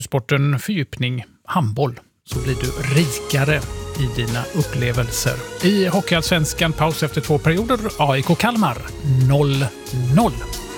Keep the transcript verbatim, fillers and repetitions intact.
Sporten fördjupning, handboll, så blir du rikare i dina upplevelser. I Hockeyallsvenskan paus efter två perioder, A I K Kalmar noll noll.